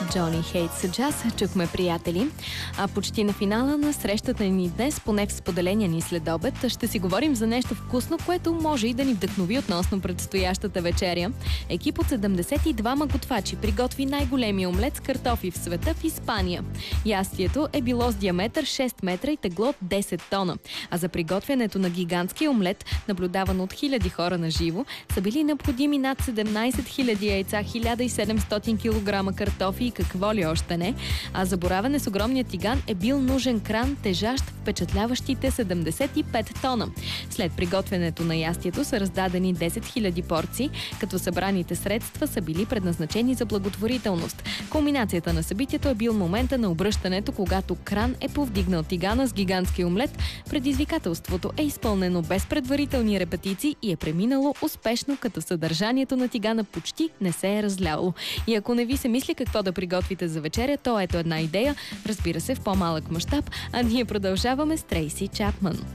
Johnny Hates Jazz чухме, приятели. А почти на финала на срещата ни днес, поне в споделения ни следобед, ще си говорим за нещо вкусно, което може и да ни вдъхнови относно предстоящата вечеря. Екип от 72 готвачи приготви най-големия омлет с картофи в света в Испания. Ястието е било с диаметър 6 метра и тегло 10 тона. А за приготвянето на гигантския омлет, наблюдаван от хиляди хора на живо, са били необходими над 17 000 яйца, 1700 кг картофи и какво ли още не. А за боравене с огромния тиган е бил нужен кран, тежащ впечатляващите 75 тона. След приготвянето на ястието са раздадени 10 000 порции, като събраните средства са били предназначени за благотворителност. Кулминацията на събитието е бил момента на обръщането, когато кран е повдигнал тигана с гигантски омлет. Предизвикателството е изпълнено без предварителни репетиции и е преминало успешно, като съдържанието на тигана почти не се е разляло. И ако не ви се мисли какво да приготвите за вечеря, то ето една идея, разбира се в по-малък мащаб, а ние продължаваме с Трейси Чапман.